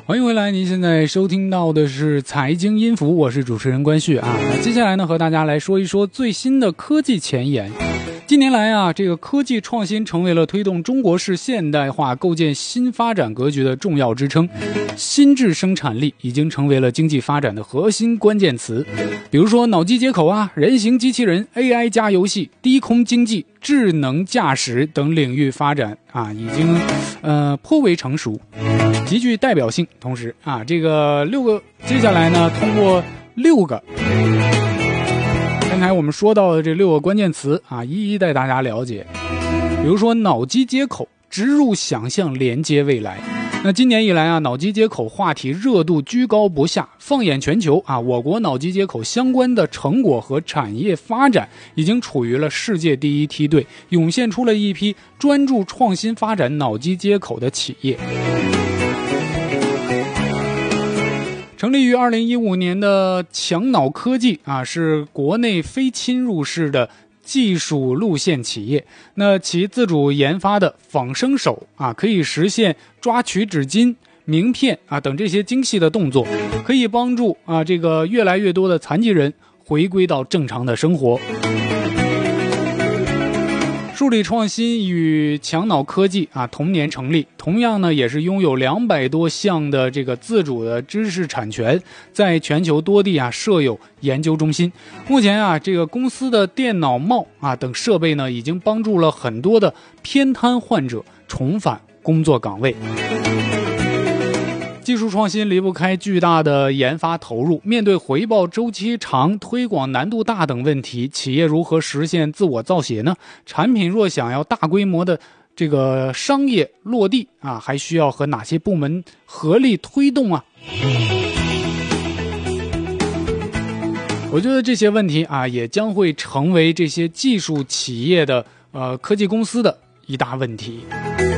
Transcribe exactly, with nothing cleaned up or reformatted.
欢迎回来，您现在收听到的是财经音符，我是主持人关旭啊。那接下来呢，和大家来说一说最新的科技前沿。近年来啊，这个科技创新成为了推动中国式现代化、构建新发展格局的重要支撑。新质生产力已经成为了经济发展的核心关键词。比如说脑机接口啊、人形机器人、A I 加游戏、低空经济、智能驾驶等领域发展啊，已经呃颇为成熟，极具代表性。同时啊，这个六个接下来呢，通过六个刚才我们说到的这六个关键词啊，一一带大家了解。比如说脑机接口，植入想象，连接未来。那今年以来啊，脑机接口话题热度居高不下。放眼全球啊，我国脑机接口相关的成果和产业发展已经处于了世界第一梯队，涌现出了一批专注创新发展脑机接口的企业。成立于二零一五年的强脑科技啊，是国内非侵入式的技术路线企业。那其自主研发的仿生手啊，可以实现抓取纸巾、名片啊等这些精细的动作，可以帮助啊这个越来越多的残疾人回归到正常的生活。数理创新与强脑科技啊同年成立，同样呢也是拥有两百多项的这个自主的知识产权，在全球多地啊设有研究中心。目前啊这个公司的电脑帽啊等设备呢，已经帮助了很多的偏瘫患者重返工作岗位。技术创新离不开巨大的研发投入，面对回报周期长、推广难度大等问题，企业如何实现自我造血呢？产品若想要大规模的这个商业落地啊，还需要和哪些部门合力推动啊？我觉得这些问题啊，也将会成为这些技术企业的呃科技公司的一大问题。